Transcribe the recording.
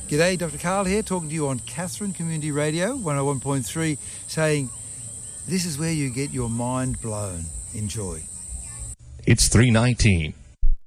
G'day, Dr. Karl here, talking to you on Katherine Community Radio, 101.3, saying this is where you get your mind blown. Enjoy. It's 3:19.